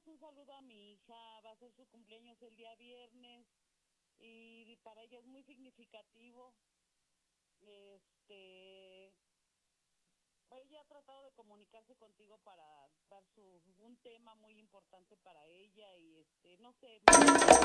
un saludo a mi hija, va a ser su cumpleaños el día viernes y para ella es muy significativo. Este, ella ha tratado de comunicarse contigo para dar un tema muy importante para ella y no sé,